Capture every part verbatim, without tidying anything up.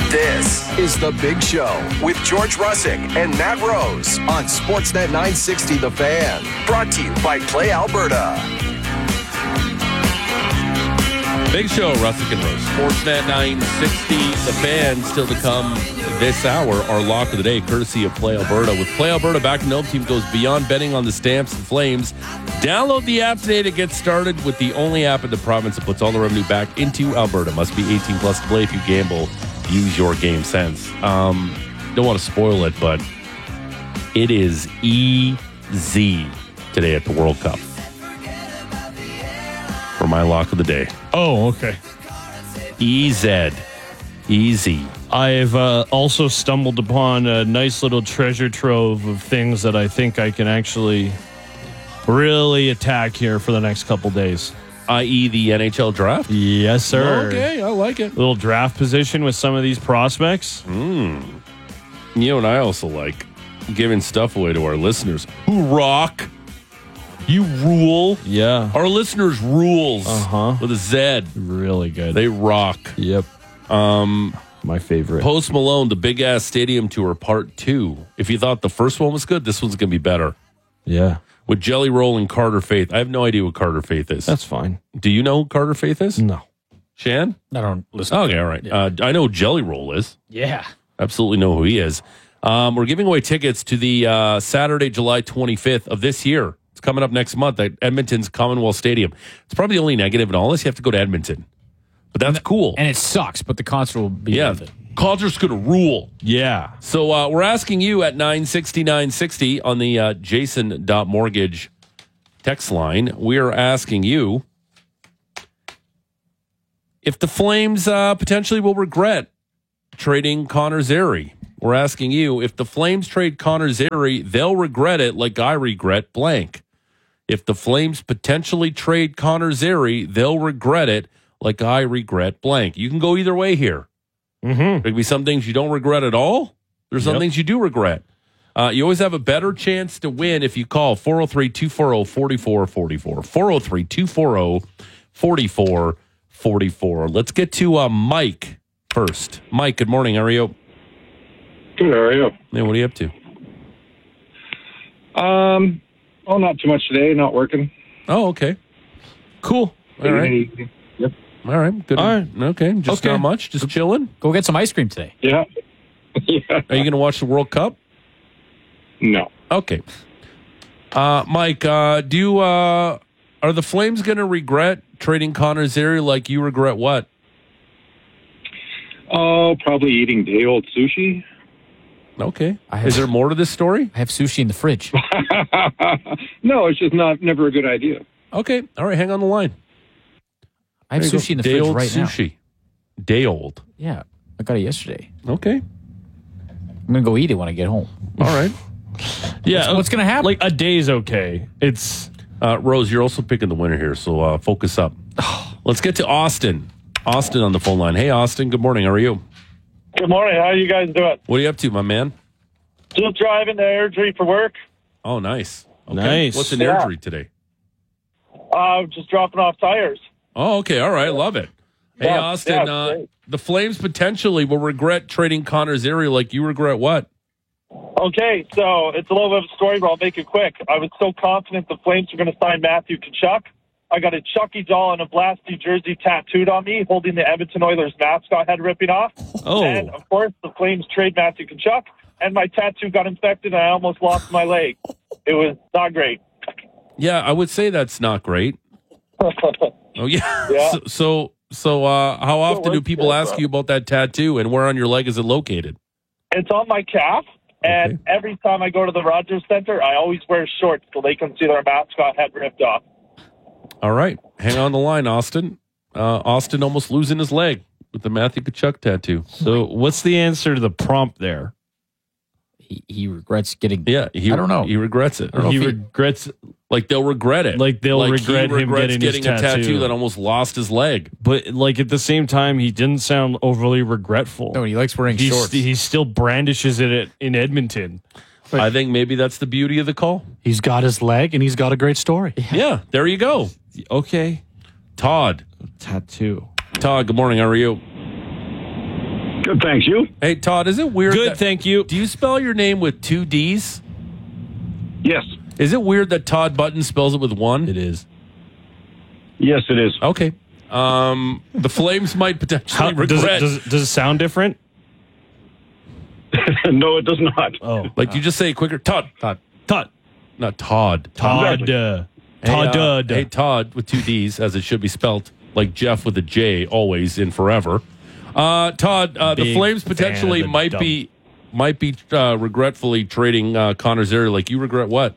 This is The Big Show with George Russick and Matt Rose on Sportsnet nine sixty The Fan. Brought to you by Play Alberta. Big Show, Russick and Rose. Sportsnet nine sixty The Fan. Still to come this hour, our lock of the day, courtesy of Play Alberta. With Play Alberta back, no team goes beyond betting on the Stamps and Flames. Download the app today to get started with the only app in the province that puts all the revenue back into Alberta. Must be eighteen plus to play. If you gamble, use your game sense. Um, don't want to spoil it, but it is easy today at the World Cup. For my lock of the day. Oh, okay. E Z. Easy. I've uh, also stumbled upon a nice little treasure trove of things that I think I can actually really attack here for the next couple days. that is the N H L draft? Yes, sir. Okay, I like it. Little draft position with some of these prospects. Mm. You know what I also like? Giving stuff away to our listeners who rock. You rule. Yeah. Our listeners rules. Uh-huh. With a Z. Really good. They rock. Yep. Um, My favorite. Post Malone, the Big Ass Stadium Tour Part two. If you thought the first one was good, this one's going to be better. Yeah. With Jelly Roll and Carter Faith. I have no idea what Carter Faith is. That's fine. Do you know who Carter Faith is? No. Shan? I don't listen. Okay, all right. Yeah. Uh, I know who Jelly Roll is. Yeah. Absolutely know who he is. Um, we're giving away tickets to the uh, Saturday, July twenty-fifth of this year. It's coming up next month at Edmonton's Commonwealth Stadium. It's probably the only negative in all this. You have to go to Edmonton. But that's cool. And it sucks, but the concert will be Yeah, worth it. concert's going to rule. Yeah. So uh, we're asking you at nine sixty, nine sixty on the uh, Jason.mortgage text line. We are asking you if the Flames uh, potentially will regret trading Connor Zary. We're asking you if the Flames trade Connor Zary, they'll regret it like I regret blank. If the Flames potentially trade Connor Zary, they'll regret it like I regret blank. You can go either way here. Mm-hmm. There could be some things you don't regret at all. There's some Yep. things you do regret. Uh, you always have a better chance to win if you call four oh three, two four oh, four four four four. four oh three, two four oh, four four four four. Let's get to uh, Mike first. Mike, good morning. How are you? Good, how are you? Yeah, what are you up to? Um, oh, not too much today. Not working. Oh, okay. Cool. All right. Yep. All right. Good. All right. Okay. Just Okay. not much. Just chilling. Go get some ice cream today. Yeah. yeah. Are you going to watch the World Cup? No. Okay. Uh, Mike, uh, do you, uh, are the Flames going to regret trading Connor Zary like you regret what? Oh, probably eating day old sushi. Okay. I have- Is there more to this story? I have sushi in the fridge. No, it's just not never a good idea. Okay. All right. Hang on the line. I have There you sushi go. in the Day fridge old right sushi. Day old. now. Yeah. I got it yesterday. Okay. I'm going to go eat it when I get home. All right. Yeah. What's- what's gonna happen? Like a day's okay. It's Uh, Rose, you're also picking the winner here, so uh, focus up. Let's get to Austin. Austin on the phone line. Hey, Austin. Good morning. How are you? Good morning. How are you guys doing? What are you up to, my man? Just driving to Airdrie for work. Oh, nice. Okay. Nice. What's in Yeah. Airdrie today? Uh, just dropping off tires. Oh, okay. All right. Love it. Hey, Yeah, Austin, yeah, uh, great. the Flames potentially will regret trading Connor Zary like you regret what? Okay, so it's a little bit of a story, but I'll make it quick. I was so confident the Flames were going to sign Matthew Tkachuk. I got a Chucky doll and a Blasty jersey tattooed on me, holding the Edmonton Oilers mascot head ripping off. Oh. And, of course, the Flames trade Matthew Tkachuk, and my tattoo got infected, and I almost lost my leg. It was not great. Yeah, I would say that's not great. Oh, yeah. Yeah. So, so, so uh, how often do works people good, ask bro. you about that tattoo, and where on your leg is it located? It's on my calf, and Okay. every time I go to the Rogers Center, I always wear shorts so they can see their mascot head ripped off. All right. Hang on the line, Austin. Uh, Austin almost losing his leg with the Matthew Tkachuk tattoo. so. What's the answer to the prompt there? He, he regrets getting. Yeah, he, I don't know. He regrets it. I don't know He if he- regrets, like they'll regret it. Like, they'll he regret him regrets getting his a tattoo tattoo. that almost lost his leg. but like at the same time, he didn't sound overly regretful. No, he likes wearing He's, shorts. he still brandishes it at, in Edmonton. I think maybe that's the beauty of the call. He's got his leg, and he's got a great story. Yeah, there you go. Okay, Todd. tattoo. Todd, good morning. How are you? Good, thanks. You? Hey, Todd, is it weird? Good, that- thank you. Do you spell your name with two D's? Yes. Is it weird that Todd Button spells it with one? It is. Yes, it is. Okay. Um, the Flames might potentially How, does, it, regret. does, it, does it sound different? No, it does not. Oh, like you just say it quicker. Todd. Todd. Todd. Not Todd. Todd. Exactly. Uh, Hey, Todd. uh, uh, hey, Todd with two D's, as it should be spelt, like Jeff with a J, always in forever. Uh, Todd, uh, the Big Flames fan potentially of the might dump. be might be uh, regretfully trading uh, Connor Zary. Like, you regret what?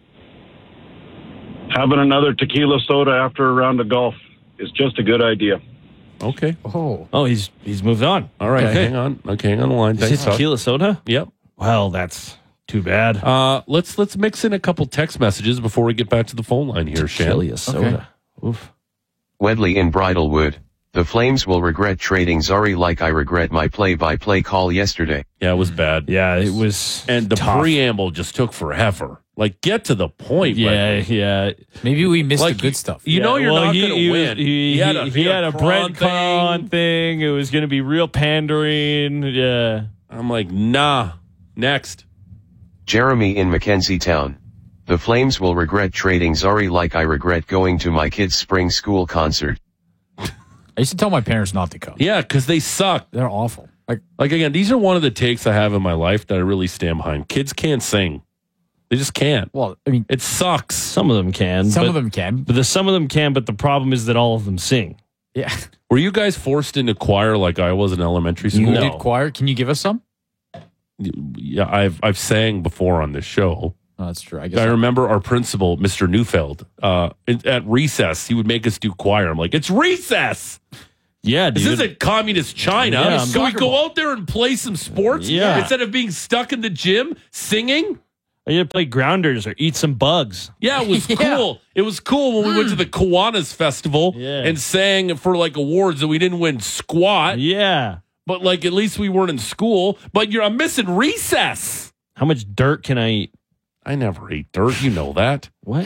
Having another tequila soda after a round of golf is just a good idea. Okay. Oh, oh, he's he's moved on. All right. Okay. Hang on. Okay, hang on the line. Is Thanks, it Todd. tequila soda? Yep. Well, that's too bad. Uh, let's let's mix in a couple text messages before we get back to the phone line here, Shan. Tequila soda. Oof. Wedley in Bridlewood. The Flames will regret trading Zari like I regret my play-by-play call yesterday. Yeah, it was bad. Yeah, it was. And the tough. preamble just took forever. Like, get to the point. Yeah, Wedley. yeah. maybe we missed Like, the good stuff. You know Yeah, you're well, not he- going he to was- win. He, he, had a, he had a Brett Brett Con thing. thing. It was going to be real pandering. Yeah. I'm like, nah. Next. Jeremy in Mackenzie Town. The Flames will regret trading Zari like I regret going to my kid's spring school concert. I used to tell my parents not to come. Yeah, because they suck. They're awful. Like, Like, again, these are one of the takes I have in my life that I really stand behind. Kids can't sing. They just can't. well, I mean, It sucks. Some of them can. some but, of them can. But the, some of them can, but the problem is that all of them sing. Yeah. Were you guys forced into choir like I was in elementary school? You No. did choir. Can you give us some? Yeah, I've I've sang before on this show. Oh, that's true. I guess. I remember our principal, Mister Neufeld, uh, in- at recess, he would make us do choir. I'm like, it's recess. Yeah, dude. This isn't communist China. Yeah, Can we soccer go ball. out there and play some sports Yeah. instead of being stuck in the gym singing? You had to play grounders or eat some bugs. Yeah, it was Yeah. cool. It was cool when we went to the Kiwanis Festival Yeah. and sang for like awards and we didn't win squat, Yeah. but like at least we weren't in school. But you're I'm missing recess. How much dirt can I eat? I never ate dirt. You know that. What?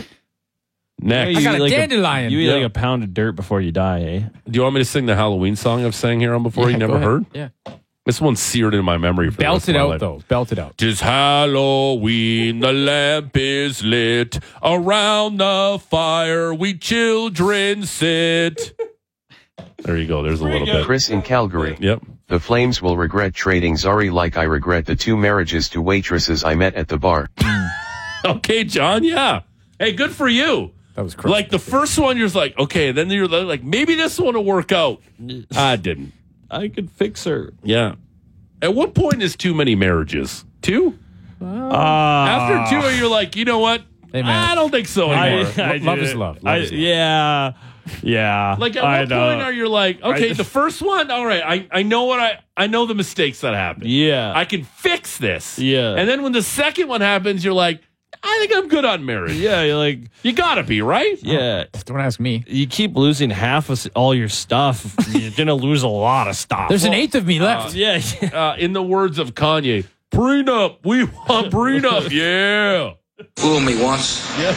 Next. I got eat a like dandelion. you eat Yeah. like a pound of dirt before you die, eh? Do you want me to sing the Halloween song I've sang here on before? Yeah, you go never ahead. heard? Yeah. This one's seared in my memory for the Belt rest it of my out, life. though. Belt it out. Tis Halloween, the lamp is lit. Around the fire, we children sit. There you go. There's a little bit. Chris in Calgary. Yep. The Flames will regret trading Zari like I regret the two marriages to waitresses I met at the bar. Okay, John. Yeah. Hey, good for you. That was crazy. Like the first one, you're just like, okay. Then you're like, maybe this one will work out. I didn't. I could fix her. Yeah. At what point is too many marriages? Two? Uh, After two, you're like, you know what? Hey, man. I don't think so I, anymore. I Love did is it. love. Love I- is love. Yeah. Yeah. Like at I what know. point are you like, okay, I- the first one, all right, I, I know what I I know the mistakes that happen. Yeah. I can fix this. Yeah. And then when the second one happens, you're like, I think I'm good on marriage. yeah, you're like, You gotta be, right? yeah. Don't ask me. You keep losing half of s- all your stuff. You're going to lose a lot of stuff. There's an eighth of me left. Yeah. Uh, in the words of Kanye, prenup. We want prenup. Yeah. Fool me once. Yeah.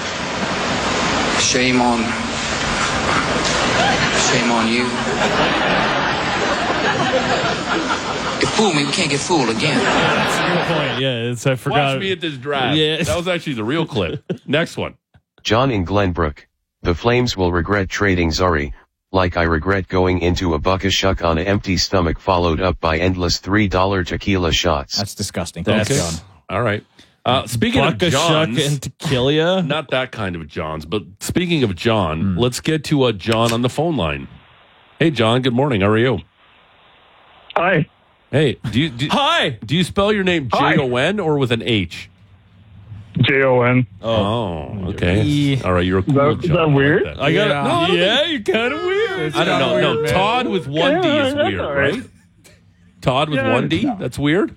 Shame on. Shame on you. You fool me, we can't get fooled again. That's a good point. Yeah, it's, I forgot. Watch me at this drive. Yeah. That was actually the real clip. Next one. John in Glenbrook. The Flames will regret trading Zari, like I regret going into a buckashuck on an empty stomach followed up by endless three dollar tequila shots. That's disgusting. That's- Thanks, John. All right. Uh, speaking of Buckashuck Johns, and tequila. not that kind of Johns, but speaking of John, Hmm. let's get to uh, John on the phone line. Hey, John. Good morning. How are you? Hi. Hey, do you do, Hi. do you spell your name Hi. J O N or with an H? J O N. Oh, okay. Yeah. All right, you're a cool that- is John. that I like weird? that. I got Yeah. no, I don't Yeah, you're kind of weird. I don't know. Weird, No, man. Todd with one D Yeah, is that's weird, all right. right? Todd with Yeah, one D? no. That's weird?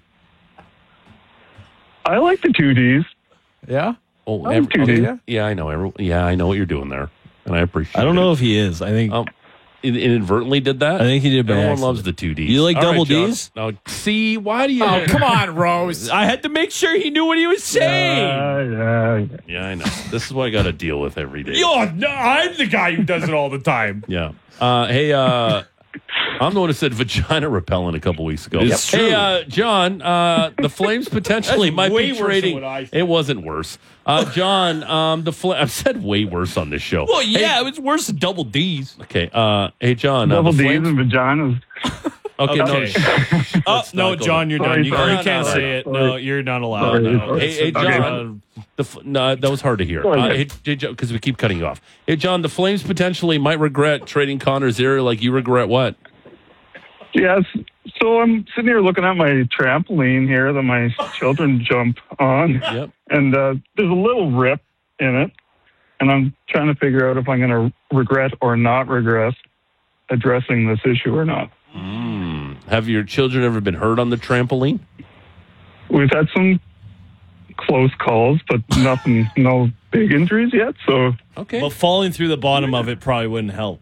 I like the two Ds. Yeah? Oh, I'm two D. yeah. yeah, I know. Every, yeah, I know what you're doing there, and I appreciate it. I don't know if he is. I think. Um, in- inadvertently did that? I think he did by Everyone accident. loves the two Ds. You like All right, double John. Ds? No, see, why do you... Oh, come on, Rose. I had to make sure he knew what he was saying. Uh, yeah, yeah. Yeah, I know. This is what I got to deal with every day. Yo, no, I'm the guy who does it all the time. Yeah. Uh, hey, uh, I'm the one who said vagina repellent a couple weeks ago. It's Hey, true. uh, John, uh, the Flames potentially That's might way be worse than trading. what I said. It wasn't worse. Uh, John, um, the Fl- I've said way worse on this show. Well, yeah, Hey, it was worse than double D's. okay. Uh, hey, John. Uh, Double the D's Flames- and vaginas. Okay, no. Okay. sh- Oh, let's no, not go John, there. you're Sorry, done. You, sorry, you can't sorry, say it. sorry. No, you're not allowed. Sorry, No. sorry. Hey, hey, Okay. John. The f- no, that was hard to hear. Go Uh, ahead. hey, because we keep cutting you off. Hey, John, the Flames potentially might regret trading Connor Zary like you regret what? Yes. So I'm sitting here looking at my trampoline here that my children jump on. Yep. And uh, there's a little rip in it. And I'm trying to figure out if I'm going to regret or not regret addressing this issue or not. Mm. Have your children ever been hurt on the trampoline? We've had some close calls, but nothing, no big injuries yet. So Okay. But falling through the bottom of it probably wouldn't help.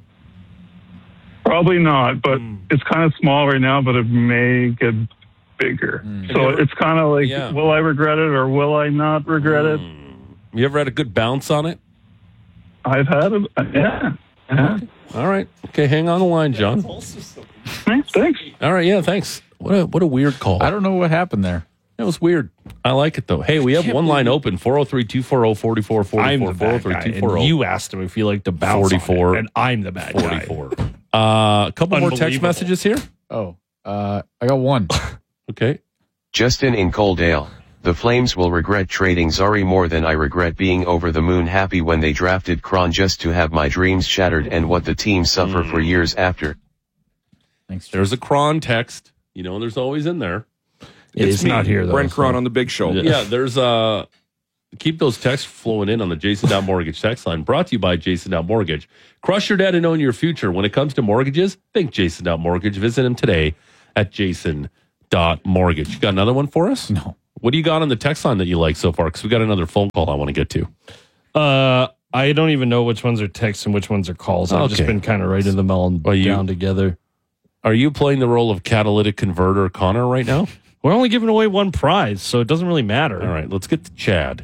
probably not, but it's kind of small right now, but it may get bigger. So it's kind of like, Yeah. will I regret it or will I not regret it? You ever had a good bounce on it? I've had it. Yeah. yeah. All right. Okay, hang on the line, John. Thanks. Thanks. All right, yeah, thanks. What a what a weird call. I don't know what happened there. That was weird. I like it though. Hey, we have one line open, four oh three, two four oh, four four four I'm four, the bad guy, and you asked him if he liked to bounce forty-four, on it, and I'm the bad guy. forty-four. Uh, a couple more text Unbelievable. messages here. Oh, uh, I got one. Okay. Justin in Coaldale. The Flames will regret trading Zary more than I regret being over the moon happy when they drafted Kron just to have my dreams shattered and what the team suffer for years after. Thanks. There's a Cron text. You know, there's always in there. It's not here though. Brent so- Cron on the Big Show. Yeah, there's uh keep those texts flowing in on the Jason Dow Mortgage text line. Brought to you by Jason Dow Mortgage. Crush your debt and own your future. When it comes to mortgages, think Jason Dow Mortgage. Visit him today at jason dot mortgage. You got another one for us? No. What do you got on the text line that you like so far? Because we got another phone call I want to get to. Uh, I don't even know which ones are texts and which ones are calls. I've just Okay. been kind of writing them all Are you- down together. Are you playing the role of catalytic converter Connor right now? We're only giving away one prize, so it doesn't really matter. All right, let's get to Chad.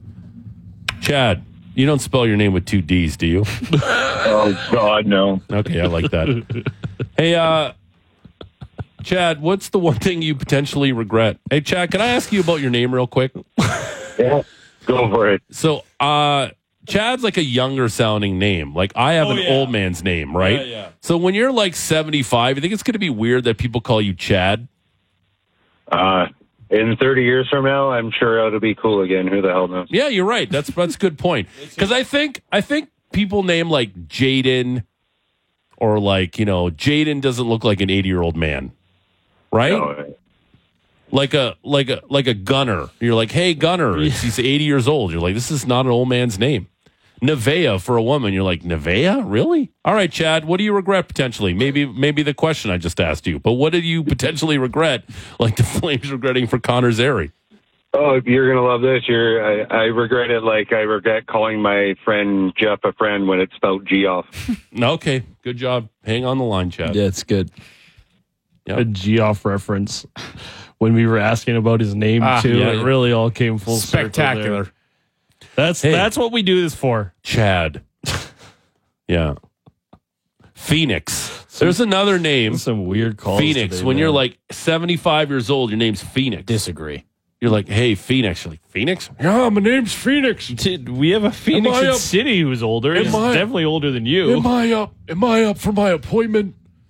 Chad, you don't spell your name with two D's, do you? Oh, God, no. Okay, I like that. Hey, uh, Chad, what's the one thing you potentially regret? Hey, Chad, can I ask you about your name real quick? Yeah. Go for it. So, uh, Chad's like a younger sounding name. Like I have Oh, an yeah. old man's name, right? Yeah, yeah. So when you're like seventy-five, you think it's going to be weird that people call you Chad? Uh, in thirty years from now, I'm sure it'll be cool again. Who the hell knows? Yeah, you're right. That's that's a good point. Because I think I think people name like Jaden or like, you know, Jaden doesn't look like an eighty year old man, right? No, Like a like a like a Gunner. You're like, hey Gunner, It's- he's eighty years old. You're like, this is not an old man's name. Nevea for a woman. You're like, Nevea? Really? All right, Chad, what do you regret potentially? Maybe maybe the question I just asked you, but what did you potentially regret, like the Flames regretting for Connor Zary? Oh, you're gonna love this. You're. I, I regret it like I regret calling my friend Jeff a friend when it's spelled G off. Okay, good job. Hang on the line, Chad. Yeah, it's good. Yep. A Geoff reference. When we were asking about his name Ah, too, yeah, it yeah. really all came full circle there. Spectacular. That's Hey. that's what we do this for. Chad. Yeah. Phoenix. There's another name. Some weird calls. Phoenix. today, When man. you're like seventy-five years old, your name's Phoenix. Disagree. You're like, hey, Phoenix. You're like, Phoenix? Yeah, my name's Phoenix. Did we have a Phoenix Am I in up- City who's older. Am He's I- definitely older than you. Am I up? Am I up for my appointment?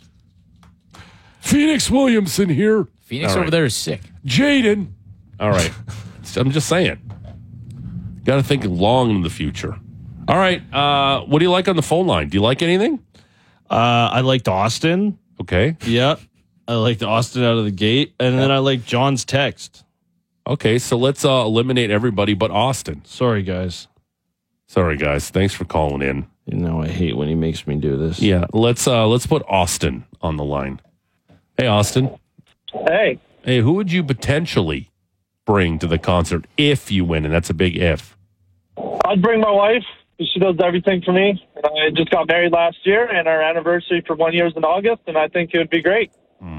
Phoenix Williamson here. Phoenix All over right. there is sick. Jaden. All right. I'm just saying. Got to think long in the future. All right. Uh, what do you like on the phone line? Do you like anything? Uh, I liked Austin. Okay. Yeah. I liked Austin out of the gate. And then I liked John's text. Okay. So let's uh, eliminate everybody but Austin. Sorry, guys. Sorry, guys. Thanks for calling in. You know I hate when he makes me do this. Yeah. Let's uh, let's put Austin on the line. Hey, Austin. Hey, Hey, who would you potentially bring to the concert if you win? And that's a big if. I'd bring my wife. She does everything for me. I just got married last year, and our anniversary for one year is in August, and I think it would be great.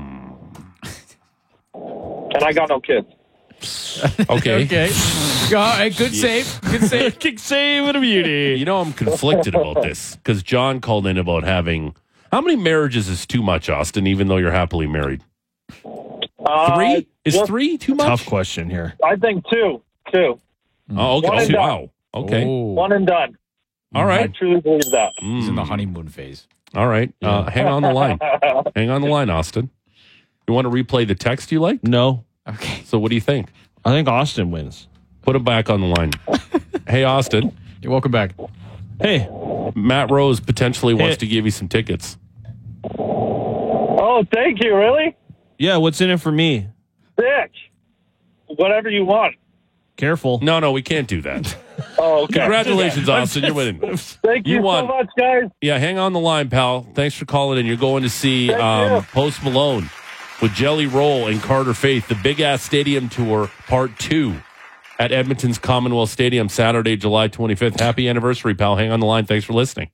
And I got no kids. Okay. Okay. All right, good save. Good save. Kick save and a beauty. You know, I'm conflicted about this because John called in about having How many marriages is too much, Austin, even though you're happily married? Uh, Three? Is just- three too much? Tough question here. I think two. Two. Oh, okay. One and Oh, done. wow. Okay. Oh, One and done. All I right. truly believe that. he's in the Mm. honeymoon phase. All right. Uh, hang on the line. Hang on the line, Austin. You want to replay the text you like? No. Okay. So what do you think? I think Austin wins. Put him back on the line. Hey, Austin. You're welcome back. Hey, Matt Rose potentially wants Hey. to give you some tickets. Oh, thank you. Really? yeah, what's in it for me? Sick. Whatever you want. Careful. No, no, we can't do that. Oh, okay. Congratulations, Austin. You're winning. Thank you, You won. so much, guys. Yeah, hang on the line, pal. Thanks for calling in. You're going to see Thank um, you. Post Malone with Jelly Roll and Carter Faith, the Big Ass Stadium Tour Part two at Edmonton's Commonwealth Stadium, Saturday, July twenty-fifth. Happy anniversary, pal. Hang on the line. Thanks for listening.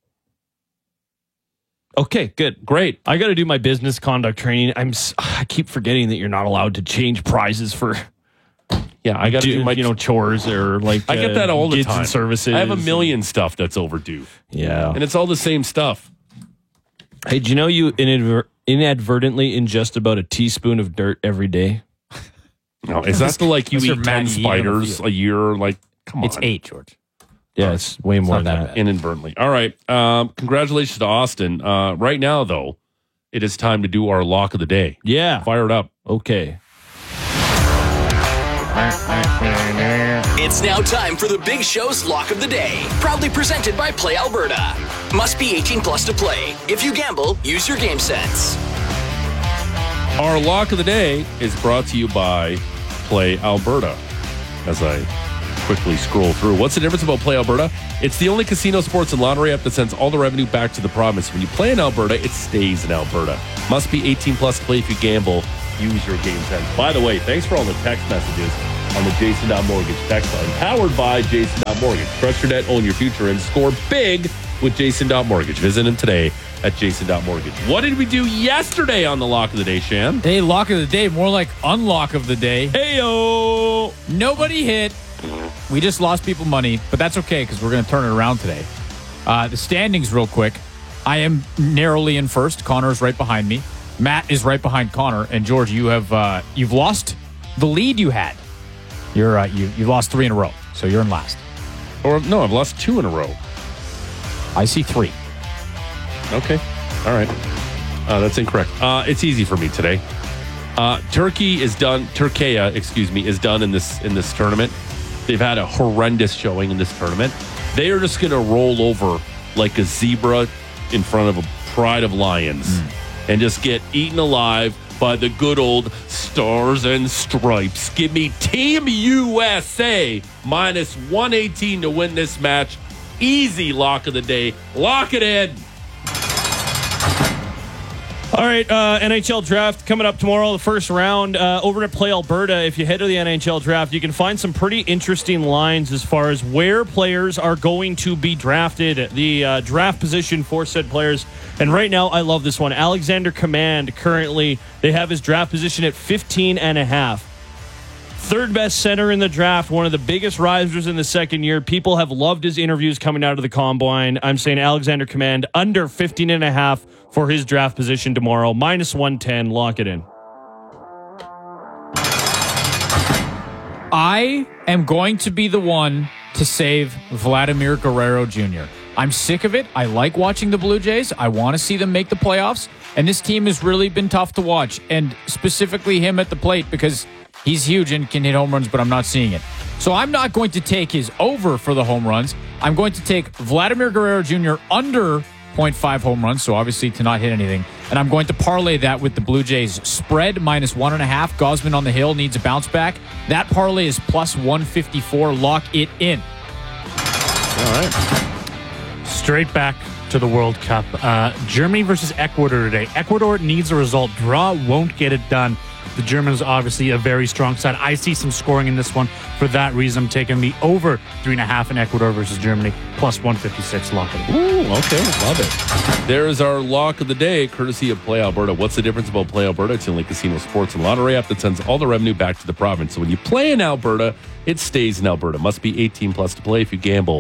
Okay, good. Great. I got to do my business conduct training. I'm. s- I keep forgetting that you're not allowed to change prizes for Yeah, I got to do, do my you know chores or like I get uh, that all the goods time. and services. I have a million stuff that's overdue, Yeah. and it's all the same stuff. Hey, do you know you inadver- inadvertently ingest about a teaspoon of dirt every day? No, is that the like you That's your eat ten Maggie eating on the spiders field. a year? Like, come on, It's eight, George. Yeah, it's way more not than that that. bad. inadvertently. All right. Um, congratulations to Austin. Uh, right now, though, it is time to do our lock of the day. Yeah. Fire it up. Okay. It's now time for the Big Show's Lock of the Day. Proudly presented by Play Alberta. Must be eighteen plus to play. If you gamble, use your game sense. Our lock of the day is brought to you by Play Alberta. As I quickly scroll through, what's the difference about Play Alberta? It's the only casino, sports, and lottery app that sends all the revenue back to the province. When you play in Alberta, it stays in Alberta. Must be eighteen plus to play. If you gamble, use your game sense. By the way, thanks for all the text messages on the Jason Mortgage text line. Powered by Jason Mortgage. Trust your debt, own your future, and score big with Jason Mortgage. Visit him today at Jason Mortgage. What did we do yesterday on the lock of the day, Shan? Hey, lock of the day, more like unlock of the day. Heyo! Nobody hit. We just lost people money, but that's okay because we're going to turn it around today. Uh, the standings, real quick. I am narrowly in first. Connor is right behind me. Matt is right behind Connor, and George, you have uh, you've lost the lead you had. You're uh, you you lost three in a row, so you're in last. Or no, I've lost two in a row. I see three. Okay. All right. Uh, that's incorrect. Uh, it's easy for me today. Uh, Turkey is done. Turkey, excuse me, is done in this in this tournament. They've had a horrendous showing in this tournament. They are just going to roll over like a zebra in front of a pride of lions mm. and just get eaten alive by the good old Stars and Stripes. Give me Team U S A minus one eighteen to win this match. Easy lock of the day. Lock it in. All right, uh, N H L draft coming up tomorrow, the first round. Uh, over at Play Alberta, if you head to the N H L draft, you can find some pretty interesting lines as far as where players are going to be drafted, the uh, draft position for said players. And right now, I love this one. Alexander Command, currently, they have his draft position at fifteen and a half. Third best center in the draft, one of the biggest risers in the second year. People have loved his interviews coming out of the combine. I'm saying Alexander Command under fifteen and a half for his draft position tomorrow. minus one ten. Lock it in. I am going to be the one to save Vladimir Guerrero Junior I'm sick of it. I like watching the Blue Jays. I want to see them make the playoffs. And this team has really been tough to watch. And specifically him at the plate because he's huge and can hit home runs, but I'm not seeing it. So I'm not going to take his over for the home runs. I'm going to take Vladimir Guerrero Junior under zero point five home runs, so obviously to not hit anything. And I'm going to parlay that with the Blue Jays spread minus one and a half. Gosman on the hill needs a bounce back. That parlay is plus one fifty-four. Lock it in. All right. Straight back to the World Cup. Uh, Germany versus Ecuador today. Ecuador needs a result. Draw won't get it done. The Germans obviously a very strong side. I see some scoring in this one. For that reason, I'm taking the over three and a half in Ecuador versus Germany, plus one fifty-six. Lock it in. Ooh, okay. Love it. There's our lock of the day, courtesy of Play Alberta. What's the difference about Play Alberta? It's the only casino, sports, and lottery app that sends all the revenue back to the province. So when you play in Alberta, it stays in Alberta. Must be eighteen plus to play. If you gamble,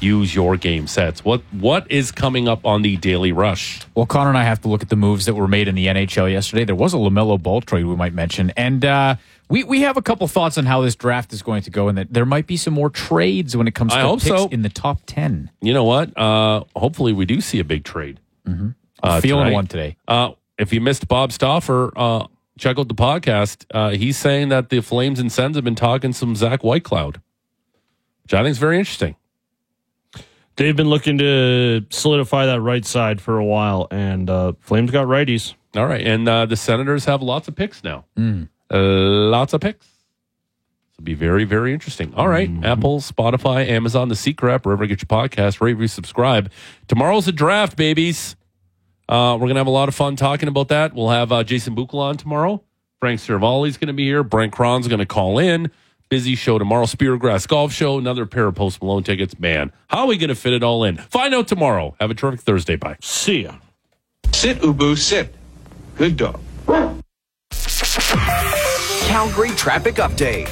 use your game sets. What What is coming up on the Daily Rush? Well, Connor and I have to look at the moves that were made in the N H L yesterday. There was a LaMelo Ball trade we might mention. And uh, we, we have a couple thoughts on how this draft is going to go and that there might be some more trades when it comes to I hope picks so. in the top ten. You know what? Uh, hopefully we do see a big trade. Mm-hmm. I'm uh, feeling tonight. one today. Uh, if you missed Bob Stauffer, uh, check out the podcast. Uh, he's saying that the Flames and Sens have been talking some Zach Whitecloud, which I think is very interesting. They've been looking to solidify that right side for a while, and uh, Flames got righties. All right, and uh, the Senators have lots of picks now. Mm. Uh, lots of picks. This will be very, very interesting. All right, mm-hmm. Apple, Spotify, Amazon, the Secret app, wherever you get your podcast, rate, review, subscribe. Tomorrow's a draft, babies. Uh, we're going to have a lot of fun talking about that. We'll have uh, Jason Buchel on tomorrow. Frank Cervalli's going to be here. Brent Cron's going to call in. Busy show tomorrow. Speargrass Golf Show. Another pair of Post Malone tickets. Man, how are we going to fit it all in? Find out tomorrow. Have a terrific Thursday. Bye. See ya. Sit, Ubu, sit. Good dog. Calgary traffic update.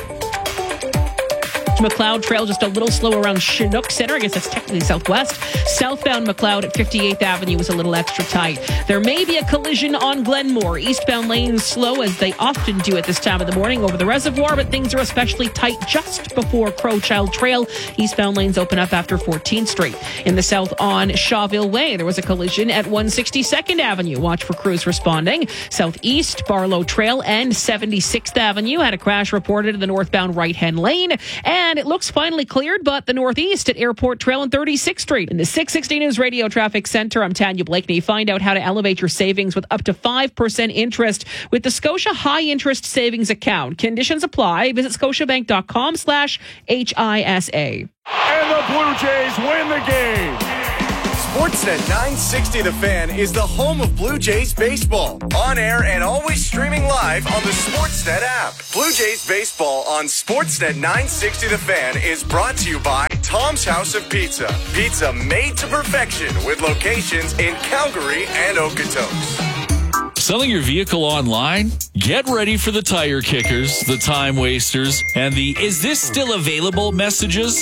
McLeod Trail just a little slow around Chinook Center. I guess that's technically southwest. Southbound McLeod at fifty-eighth Avenue was a little extra tight. There may be a collision on Glenmore. Eastbound lanes slow as they often do at this time of the morning over the reservoir, but things are especially tight just before Crowchild Trail. Eastbound lanes open up after fourteenth Street. In the south on Shawville Way, there was a collision at one sixty-second Avenue. Watch for crews responding. Southeast, Barlow Trail and seventy-sixth Avenue had a crash reported in the northbound right-hand lane. And And it looks finally cleared, but the northeast at Airport Trail and thirty-sixth Street. In the six sixty News Radio Traffic Center, I'm Tanya Blakeney. Find out how to elevate your savings with up to five percent interest with the Scotia High Interest Savings Account. Conditions apply. Visit scotiabank.com slash HISA. And the Blue Jays win the game. Sportsnet nine sixty The Fan is the home of Blue Jays baseball. On air and always streaming live on the Sportsnet app. Blue Jays baseball on Sportsnet nine sixty The Fan is brought to you by Tom's House of Pizza. Pizza made to perfection with locations in Calgary and Okotoks. Selling your vehicle online? Get ready for the tire kickers, the time wasters, and the "is this still available" messages.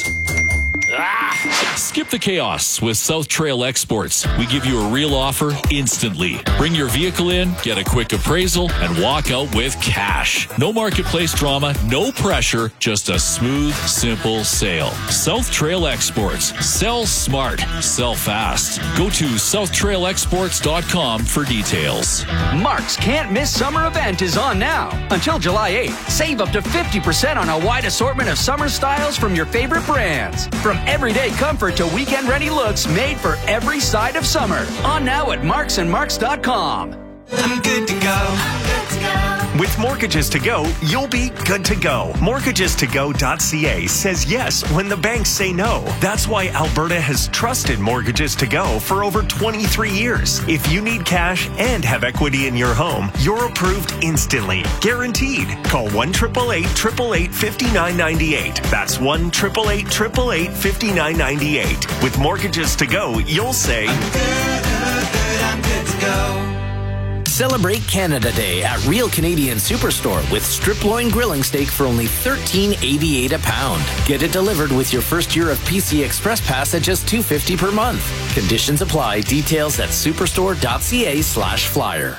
Ah, skip the chaos with South Trail Exports. We give you a real offer instantly. Bring your vehicle in, get a quick appraisal, and walk out with cash. No marketplace drama, no pressure, just a smooth, simple sale. South Trail Exports. Sell smart, sell fast. Go to south trail exports dot com for details. Mark's Can't Miss Summer event is on now. Until July eighth, save up to fifty percent on a wide assortment of summer styles from your favorite brands. From everyday comfort to weekend-ready looks made for every side of summer. On now at marks and marks dot com. I'm good to go. I'm good to go. With Mortgages to Go, you'll be good to go. mortgages to go dot c a says yes when the banks say no. That's why Alberta has trusted Mortgages to Go for over twenty-three years. If you need cash and have equity in your home, you're approved instantly. Guaranteed. Call one eight eight eight, eight eight eight, five nine nine eight. That's one eight eight eight, eight eight eight, five nine nine eight. With Mortgages to Go, you'll say, I'm good, good, good, I'm good to go. Celebrate Canada Day at Real Canadian Superstore with strip loin grilling steak for only thirteen eighty-eight a pound. Get it delivered with your first year of P C Express Pass at just two fifty per month. Conditions apply. Details at superstore dot c a slash flyer.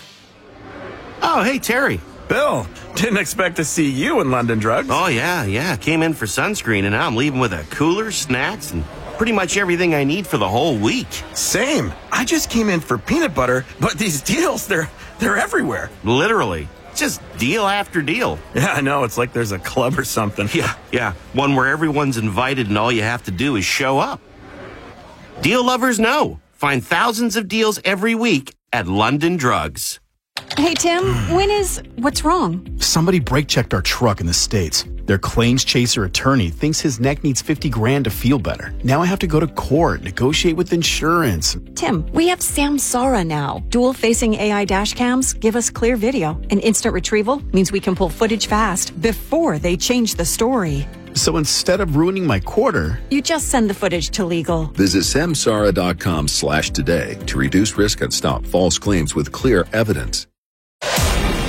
Oh, hey, Terry. Bill, didn't expect to see you in London Drugs. Oh, yeah, yeah. Came in for sunscreen, and now I'm leaving with a cooler, snacks, and pretty much everything I need for the whole week. Same. I just came in for peanut butter, but these deals, they're they're everywhere. Literally. Just deal after deal. Yeah, I know. It's like there's a club or something. Yeah, yeah. One where everyone's invited and all you have to do is show up. Deal lovers know. Find thousands of deals every week at London Drugs. Hey, Tim, when is... What's wrong? Somebody brake-checked our truck in the States. Their claims chaser attorney thinks his neck needs fifty grand to feel better. Now I have to go to court, negotiate with insurance. Tim, we have Samsara now. Dual-facing A I dash cams give us clear video. And instant retrieval means we can pull footage fast before they change the story. So instead of ruining my quarter... You just send the footage to legal. Visit samsara.com slash today to reduce risk and stop false claims with clear evidence.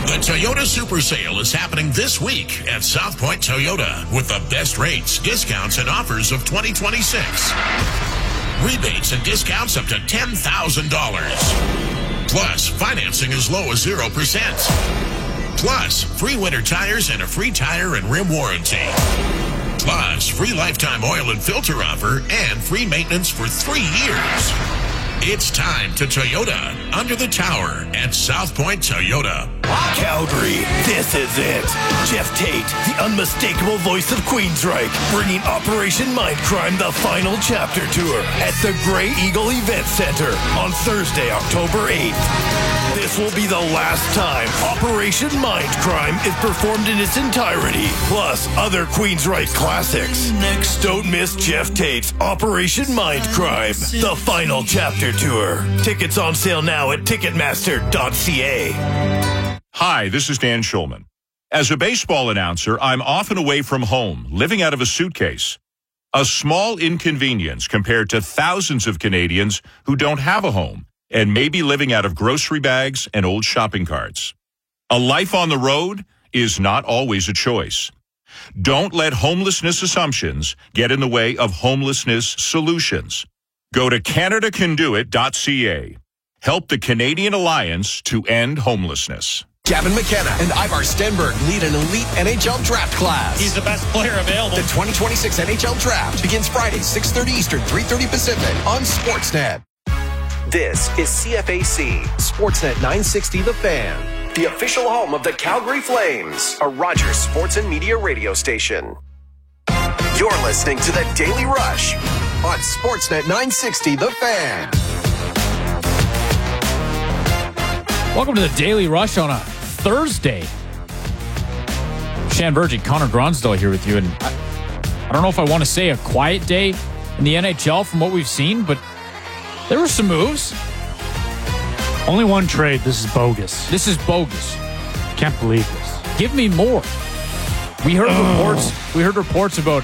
The Toyota Super Sale is happening this week at South Point Toyota with the best rates, discounts, and offers of twenty twenty-six. Rebates and discounts up to ten thousand dollars. Plus, financing as low as zero percent. Plus, free winter tires and a free tire and rim warranty. Plus, free lifetime oil and filter offer and free maintenance for three years. It's time to Toyota under the tower at South Point Toyota. Calgary, this is it. Jeff Tate, the unmistakable voice of Queensryche, bringing Operation Mindcrime the final chapter tour at the Grey Eagle Event Center on Thursday, October eighth. This will be the last time Operation Mindcrime is performed in its entirety, plus other Queensryche classics. Next, don't miss Jeff Tate's Operation Mindcrime, the final chapter tour. Tickets on sale now at ticketmaster dot c a. Hi, this is Dan Schulman. As a baseball announcer, I'm often away from home, living out of a suitcase. A small inconvenience compared to thousands of Canadians who don't have a home and may be living out of grocery bags and old shopping carts. A life on the road is not always a choice. Don't let homelessness assumptions get in the way of homelessness solutions. Go to canada can do it dot c a. Help the Canadian Alliance to end homelessness. Gavin McKenna and Ivar Stenberg lead an elite N H L draft class. He's the best player available. The twenty twenty-six N H L draft begins Friday, six thirty Eastern, three thirty Pacific on Sportsnet. This is C F A C, Sportsnet nine sixty The Fan, the official home of the Calgary Flames, a Rogers Sports and Media radio station. You're listening to The Daily Rush on Sportsnet nine sixty The Fan. Welcome to the Daily Rush on a Thursday. Shan Virgin, Connor Gronsdale here with you. And I, I don't know if I want to say a quiet day in the N H L from what we've seen, but there were some moves. Only one trade. This is bogus. This is bogus. Can't believe this. Give me more. We heard oh. reports. We heard reports about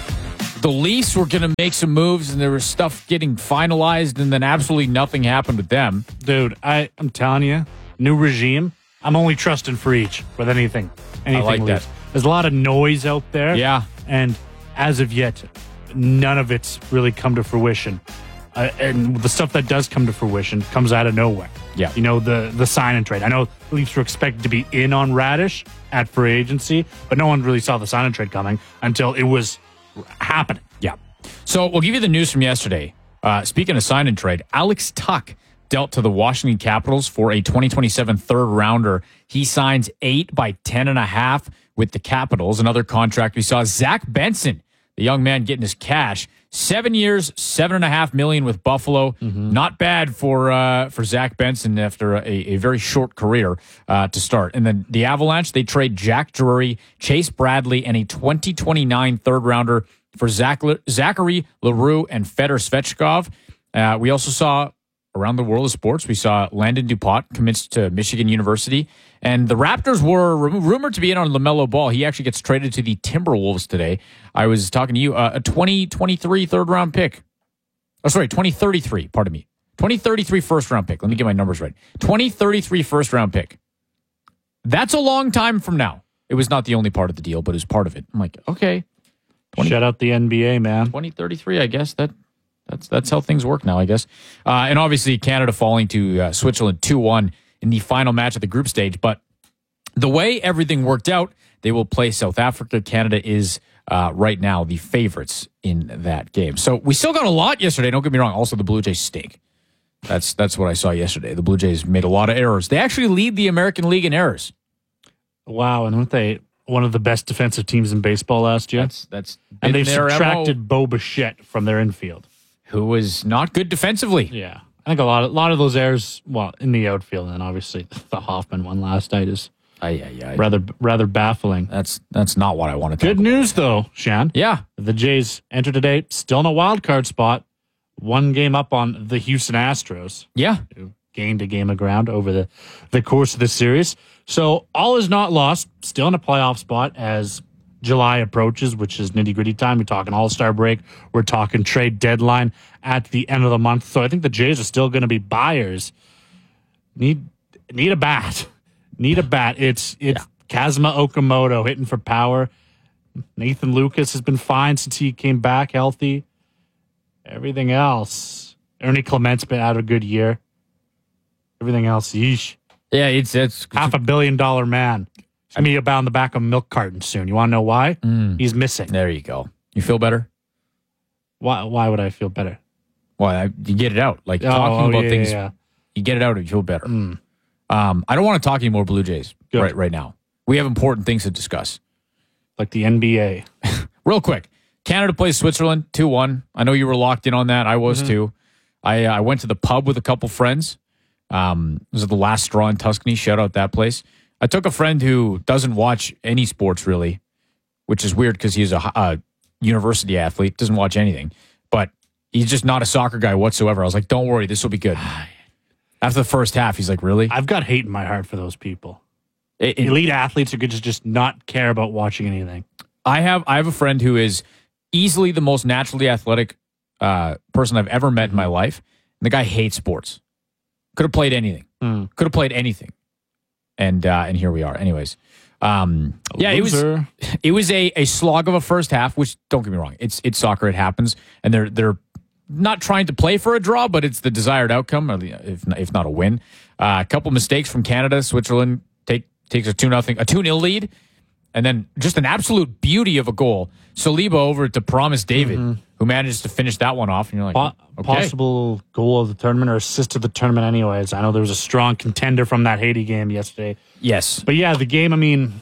the Leafs were going to make some moves, and there was stuff getting finalized, and then absolutely nothing happened with them. Dude, I, I'm telling you, new regime. I'm only trusting for each with anything. Anything I like Leafs. that. There's a lot of noise out there. Yeah. And as of yet, none of it's really come to fruition. Uh, and the stuff that does come to fruition comes out of nowhere. Yeah. You know, the the sign and trade. I know the Leafs were expected to be in on Radish at free agency, but no one really saw the sign and trade coming until it was happening. Yeah. So we'll give you the news from yesterday. Uh, speaking of sign and trade, Alex Tuch dealt to the Washington Capitals for a twenty twenty-seven third rounder. He signs eight by ten and a half with the Capitals. Another contract we saw, Zach Benson, the young man getting his cash. Seven years, seven and a half million with Buffalo. Mm-hmm. Not bad for uh, for Zach Benson after a, a very short career uh, to start. And then the Avalanche, they trade Jack Drury, Chase Bradley, and a twenty twenty-nine third rounder for Zach, Zachary Leroux and Fedor Svechkov. Uh, we also saw around the world of sports, we saw Landon Dupont commits to Michigan University. And the Raptors were rumored to be in on LaMelo Ball. He actually gets traded to the Timberwolves today. I was talking to you, uh, a twenty twenty-three third round pick. Oh, sorry, twenty thirty-three, pardon me. twenty thirty-three first round pick. Let me get my numbers right. twenty thirty-three first round pick. That's a long time from now. It was not the only part of the deal, but it was part of it. I'm like, okay. twenty, Shout out the N B A, man. twenty thirty-three, I guess. That That's that's how things work now, I guess. Uh, and obviously, Canada falling to uh, Switzerland two one in the final match of the group stage. But the way everything worked out, they will play South Africa. Canada is uh, right now the favorites in that game. So we still got a lot yesterday. Don't get me wrong. Also, the Blue Jays stink. That's that's what I saw yesterday. The Blue Jays made a lot of errors. They actually lead the American League in errors. Wow, and weren't they one of the best defensive teams in baseball last year? That's that's and they've subtracted M O. Bo Bichette from their infield, who was not good defensively. Yeah, I think a lot, of, a lot of those errors, well, in the outfield, and obviously the Hoffman one last night is aye, aye, aye. rather rather baffling. That's that's not what I want to talk Good about. news, though, Shan. Yeah. The Jays enter today, still in a wild card spot, one game up on the Houston Astros. Yeah. Who gained a game of ground over the, the course of this series. So all is not lost, still in a playoff spot as July approaches, which is nitty-gritty time. We're talking All-Star break. We're talking trade deadline at the end of the month. So I think the Jays are still going to be buyers. Need need a bat. Need a bat. It's it's yeah. Kazuma Okamoto hitting for power. Nathan Lucas has been fine since he came back healthy. Everything else, Ernie Clement's been out a good year. Everything else, yeesh. Yeah, it's it's half a billion dollar man. I mean, about on the back of a milk carton soon. You want to know why? Mm. He's missing. There you go. You feel better? Why? Why would I feel better? Why? You get it out. Like oh, talking oh, about yeah, things. Yeah. You get it out and you feel better. Mm. Um, I don't want to talk anymore Blue Jays Good. right right now. We have important things to discuss. Like the N B A. Real quick. Canada plays Switzerland two one. I know you were locked in on that. I was mm-hmm. too. I, uh, I went to the pub with a couple friends. Um, it was the last straw in Tuscany. Shout out that place. I took a friend who doesn't watch any sports really, which is weird because he's a, a university athlete, doesn't watch anything, but he's just not a soccer guy whatsoever. I was like, don't worry, this will be good. After the first half, he's like, really? I've got hate in my heart for those people. It, it, Elite athletes who could just, just not care about watching anything. I have I have a friend who is easily the most naturally athletic uh, person I've ever met in my life. And the guy hates sports. Could have played anything. Mm. Could have played anything. And uh, and here we are. Anyways, um, yeah, it was it was a, a slog of a first half. Which don't get me wrong, it's it's soccer. It happens, and they're they're not trying to play for a draw, but it's the desired outcome, or the, if if not a win. Uh, a couple mistakes from Canada. Switzerland take takes a two nothing a two nil lead, and then just an absolute beauty of a goal. Saliba over to Promise David, mm-hmm. who manages to finish that one off. And you're like, po- okay. Possible goal of the tournament or assist of the tournament anyways. I know there was a strong contender from that Haiti game yesterday. Yes. But yeah, the game, I mean,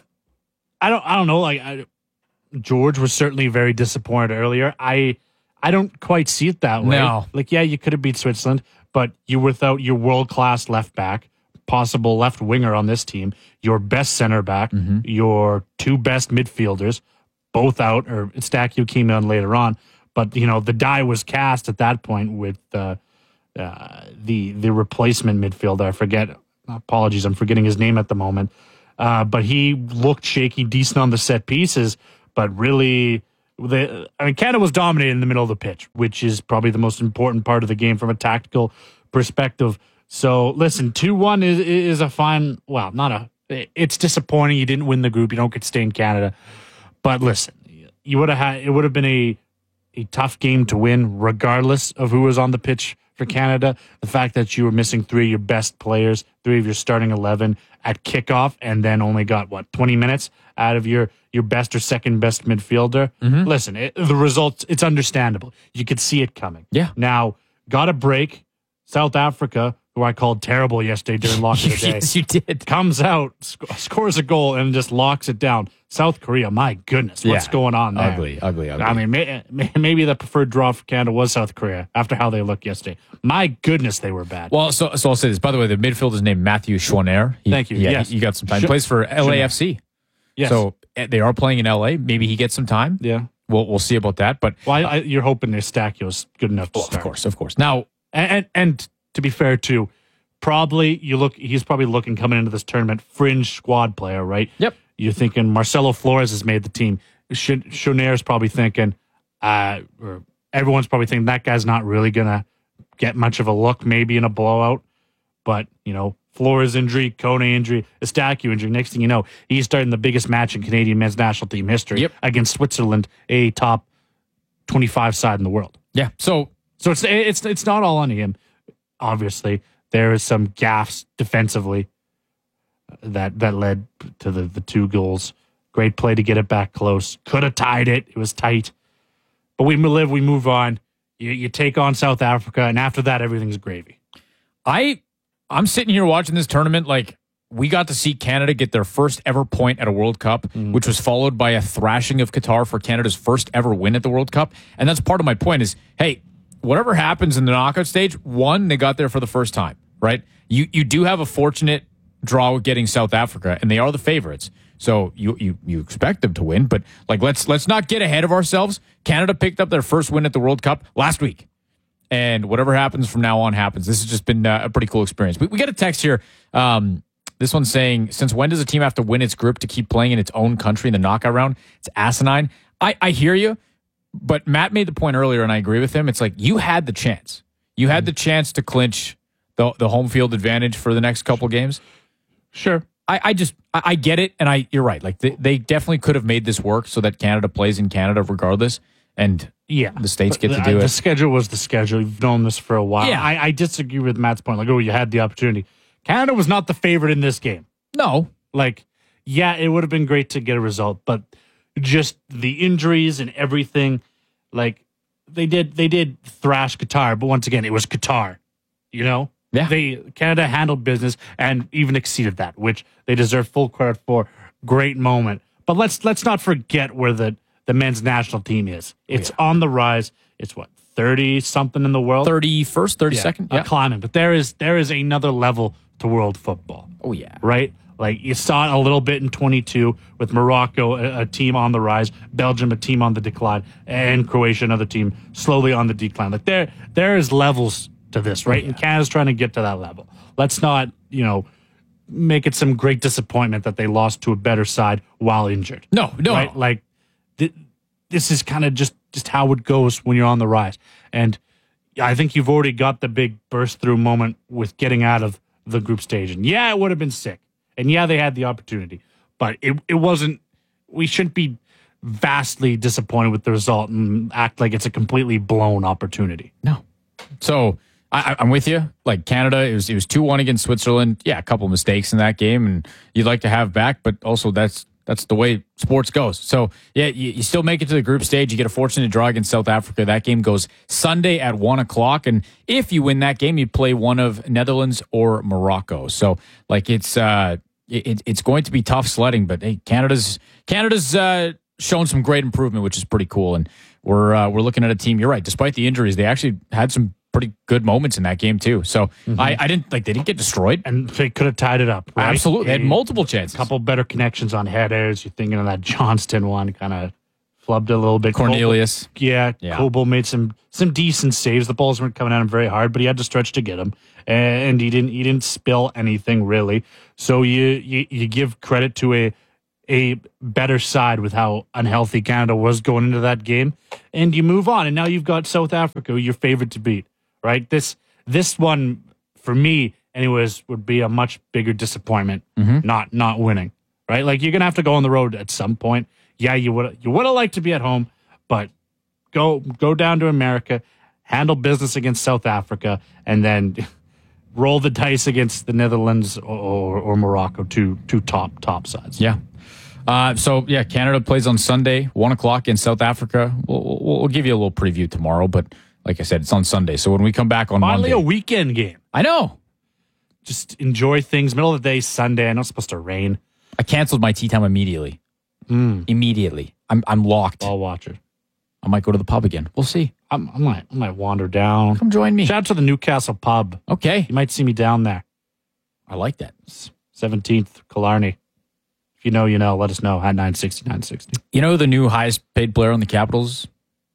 I don't I don't know. Like I, George was certainly very disappointed earlier. I I don't quite see it that way. No. Like, yeah, you could have beat Switzerland, but you without your world-class left back, possible left winger on this team, your best center back, mm-hmm. your two best midfielders, both out, or Stacchio came on later on. But, you know, the die was cast at that point with uh, uh, the the replacement midfielder. I forget. Apologies, I'm forgetting his name at the moment. Uh, but he looked shaky, decent on the set pieces, but really, the, I mean, Canada was dominating in the middle of the pitch, which is probably the most important part of the game from a tactical perspective. So, listen, two one is is a fine, well, not a, it's disappointing. You didn't win the group. You don't get to stay in Canada. But listen, you would have had, it would have been a, a tough game to win, regardless of who was on the pitch for Canada. The fact that you were missing three of your best players, three of your starting eleven at kickoff, and then only got, what, twenty minutes out of your, your best or second best midfielder. Mm-hmm. Listen, it, the results, it's understandable. You could see it coming. Yeah. Now, got a break. South Africa, who I called terrible yesterday during Lock of the Day. Yes, you did. Comes out, sc- scores a goal, and just locks it down. South Korea, my goodness, what's Yeah. going on there? Ugly, ugly, ugly. I mean, may, may, maybe the preferred draw for Canada was South Korea after how they looked yesterday. My goodness, they were bad. Well, so so I'll say this. By the way, the midfielder is named Matthew Schwanner. He, Thank you. Yeah, Yes. he, he got some time. Sh- He plays for L A F C. Yes. So eh, they are playing in L A. Maybe he gets some time. Yeah. We'll we'll see about that. But well, I, I, you're hoping their Stacchio's good enough to oh, start. of course, of course. Now, and, and and to be fair too, probably you look. He's probably looking coming into this tournament fringe squad player, right? Yep. You're thinking Marcelo Flores has made the team. Schonner's probably thinking, uh, or everyone's probably thinking that guy's not really gonna get much of a look, maybe in a blowout. But you know, Flores injury, Kone injury, Stacchio injury. Next thing you know, he's starting the biggest match in Canadian men's national team history Yep. against Switzerland, a top twenty-five side in the world. yeah. So So it's it's it's not all on him. Obviously, there is some gaffes defensively that that led to the, the two goals. Great play to get it back close. Could have tied it. It was tight. But we live, we move on. You, you take on South Africa, and after that, everything's gravy. I I'm sitting here watching this tournament like we got to see Canada get their first ever point at a World Cup, Mm-hmm. which was followed by a thrashing of Qatar for Canada's first ever win at the World Cup. And that's part of my point is, hey, whatever happens in the knockout stage, one, they got there for the first time, right? You you do have a fortunate draw with getting South Africa, and they are the favorites. So you you you expect them to win, but like let's let's not get ahead of ourselves. Canada picked up their first win at the World Cup last week. And whatever happens from now on happens. This has just been uh, a pretty cool experience. We, we get a text here. Um, this one's saying, since when does a team have to win its group to keep playing in its own country in the knockout round? It's asinine. I, I hear you, but Matt made the point earlier, and I agree with him. It's like you had the chance. You had the chance to clinch the, the home field advantage for the next couple games. Sure. I, I just I, I get it, and I you're right. Like they, they definitely could have made this work so that Canada plays in Canada regardless, and yeah, the States get the, to do the it. The schedule was the schedule. You've known this for a while. Yeah. I, I disagree with Matt's point. Like, oh, you had the opportunity. Canada was not the favorite in this game. No. Like, yeah, it would have been great to get a result, but just the injuries and everything, like they did they did thrash Qatar, but once again, it was Qatar. You know? Yeah. They Canada handled business and even exceeded that, which they deserve full credit for. Great moment. But let's let's not forget where the, the men's national team is. It's yeah. on the rise. It's what, thirty something in the world? thirty-first, thirty-second? Yeah, Yeah. uh, climbing. But there is there is another level to world football. Oh, yeah. Right? Like you saw it a little bit in twenty-two with Morocco, a, a team on the rise, Belgium, a team on the decline, and Croatia, another team slowly on the decline. Like there, there is levels to this, right? Yeah. And Canada's trying to get to that level. Let's not, you know, make it some great disappointment that they lost to a better side while injured. No, no. Right? Like th- this is kind of just just how it goes when you're on the rise. And I think you've already got the big burst through moment with getting out of the group stage. And yeah, it would have been sick. And yeah, they had the opportunity, but it it wasn't. We shouldn't be vastly disappointed with the result and act like it's a completely blown opportunity. No. So I, I'm with you. Like Canada, it was it was two one against Switzerland. Yeah, a couple mistakes in that game, and you'd like to have back, but also that's that's the way sports goes. So yeah, you, you still make it to the group stage. You get a fortunate draw against South Africa. That game goes Sunday at one o'clock, and if you win that game, you play one of Netherlands or Morocco. So like it's uh it, it's going to be tough sledding, but hey, Canada's Canada's uh, shown some great improvement, which is pretty cool, and we're uh, we're looking at a team. You're right. Despite the injuries, they actually had some pretty good moments in that game too. So mm-hmm. I, I didn't like they didn't get destroyed, and they could have tied it up. Right? Absolutely, they had multiple chances. A couple better connections on headers. You're thinking of that Johnston one, kind of flubbed a little bit. Cornelius, Kobo, yeah, yeah. Kobo made some some decent saves. The balls weren't coming at him very hard, but he had to stretch to get them, and he didn't he didn't spill anything really. So you you, you give credit to a. a better side with how unhealthy Canada was going into that game, and you move on, and now you've got South Africa, your favorite to beat, right? This this one for me, anyways, would be a much bigger disappointment. Mm-hmm. Not not winning, right? Like you're gonna have to go on the road at some point. Yeah, you would you would have liked to be at home, but go go down to America, handle business against South Africa, and then roll the dice against the Netherlands or, or, or Morocco, two two top top sides. Yeah. Uh, so, yeah, Canada plays on Sunday, one o'clock in South Africa. We'll, we'll, we'll give you a little preview tomorrow, but like I said, it's on Sunday. So when we come back on Finally Monday. a weekend game. I know. Just enjoy things. Middle of the day, Sunday. I know it's supposed to rain. I canceled my tea time immediately. Mm. Immediately. I'm I'm locked. Ball watcher. I might go to the pub again. We'll see. I'm, I might I might wander down. Come join me. Shout out to the Newcastle pub. Okay. You might see me down there. I like that. seventeenth, Killarney. If you know, you know. Let us know at nine sixty, nine sixty. You know who the new highest paid player on the Capitals?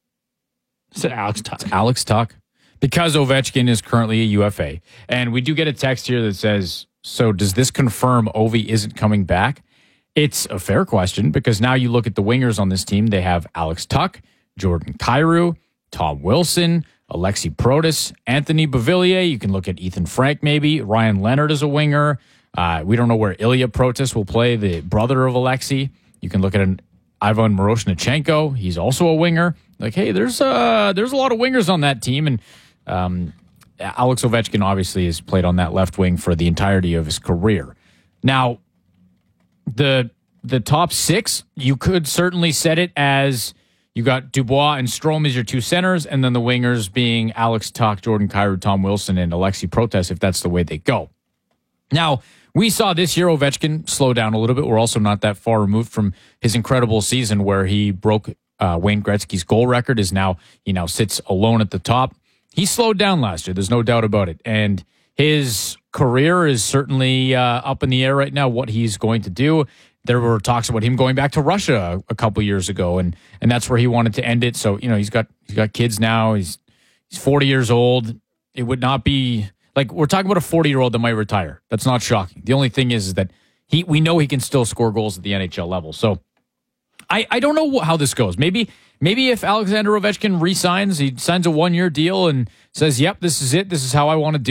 Is it Alex Tuck? It's Alex Tuck. Because Ovechkin is currently a U F A. And we do get a text here that says, so does this confirm Ovi isn't coming back? It's a fair question because now you look at the wingers on this team. They have Alex Tuck, Jordan Kyrou, Tom Wilson, Alexi Protas, Anthony Beauvillier. You can look at Ethan Frank maybe. Ryan Leonard is a winger. Uh, we don't know where Ilya Protas will play, the brother of Alexi. You can look at an Ivan Miroshnichenko. He's also a winger. Like, hey, there's uh, there's a lot of wingers on that team. And um, Alex Ovechkin obviously has played on that left wing for the entirety of his career. Now, the the top six, you could certainly set it as you got Dubois and Strome as your two centers, and then the wingers being Alex Tuck, Jordan Kyrou, Tom Wilson, and Alexi Protas, if that's the way they go. Now, we saw this year Ovechkin slow down a little bit. We're also not that far removed from his incredible season where he broke uh, Wayne Gretzky's goal record. Is now he now sits alone at the top. He slowed down last year. There's no doubt about it. And his career is certainly uh, up in the air right now, what he's going to do. There were talks about him going back to Russia a couple years ago, and and that's where he wanted to end it. So, you know, he's got he's got kids now. He's he's forty years old. It would not be like we're talking about a forty-year-old that might retire. That's not shocking. The only thing is, is that he we know he can still score goals at the N H L level. So I, I don't know how this goes. Maybe maybe if Alexander Ovechkin re-signs, he signs a one-year deal and says, yep, this is it. This is how I want to do it.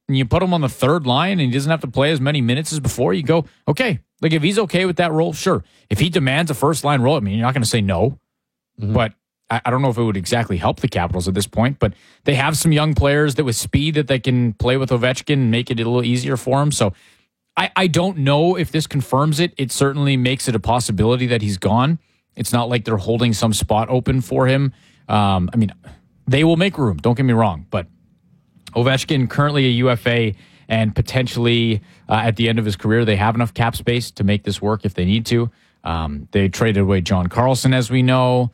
and you put him on the third line and he doesn't have to play as many minutes as before, you go, okay. Like, if he's okay with that role, sure. If he demands a first-line role, I mean, you're not going to say no. Mm-hmm. But I, I don't know if it would exactly help the Capitals at this point. But they have some young players that with speed that they can play with Ovechkin and make it a little easier for him. So I, I don't know if this confirms it. It certainly makes it a possibility that he's gone. It's not like they're holding some spot open for him. Um, I mean, they will make room. Don't get me wrong. But Ovechkin, currently a U F A, and potentially uh, at the end of his career, they have enough cap space to make this work if they need to. Um, they traded away John Carlson, as we know.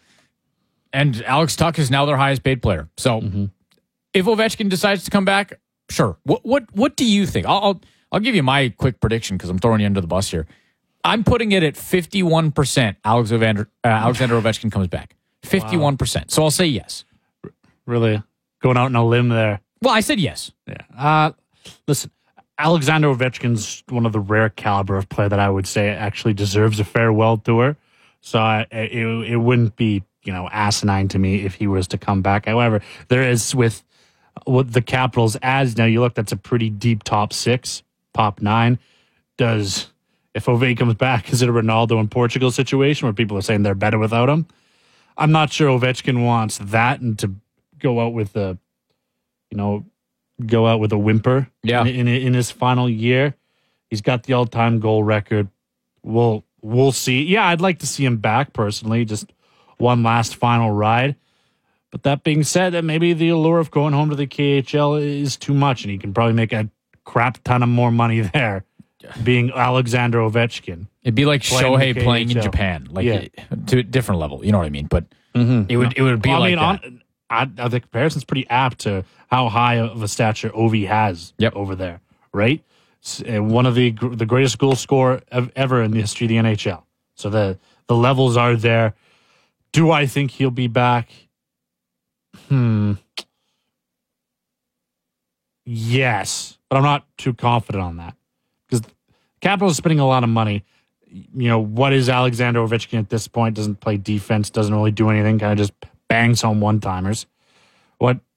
And Alex Tuch is now their highest paid player. So mm-hmm. if Ovechkin decides to come back, sure. What what what do you think? I'll I'll, I'll give you my quick prediction because I'm throwing you under the bus here. I'm putting it at fifty-one percent Alexander, uh, Alexander Ovechkin comes back. fifty-one percent. Wow. So I'll say yes. Really? Going out on a limb there. Well, I said yes. Yeah. Uh, listen, Alexander Ovechkin's one of the rare caliber of player that I would say actually deserves a farewell tour. So I, it, it wouldn't be, you know, asinine to me if he was to come back. However, there is with what the Capitals as now you look, that's a pretty deep top six, top nine. Does if Ove comes back, is it a Ronaldo in Portugal situation where people are saying they're better without him? I'm not sure Ovechkin wants that and to go out with a, you know, go out with a whimper. Yeah. In, in in his final year, he's got the all-time goal record. We'll we'll see. Yeah, I'd like to see him back personally, just one last final ride. But that being said, that maybe the allure of going home to the K H L is too much, and he can probably make a crap ton of more money there, being Alexander Ovechkin. It'd be like playing Shohei playing in Japan, like yeah. to a different level. You know what I mean? But mm-hmm. it would it would be well, like I mean, that. On, I, the comparison's pretty apt to how high of a stature Ovi has yep. over there, right? One of the the greatest goal scorer ever in the history of the N H L. So the the levels are there. Do I think he'll be back? Hmm. Yes, but I'm not too confident on that because the Capitals are spending a lot of money. You know, what is Alexander Ovechkin at this point? Doesn't play defense, doesn't really do anything, kind of just bangs home one-timers. What